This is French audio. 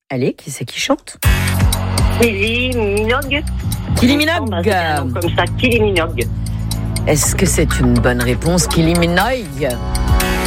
Allez, qui c'est qui chante? Kylie Minogue. Kylie Minogue. Comme ça, Kylie Minogue. Est-ce que c'est une bonne réponse, Kylie Minogue?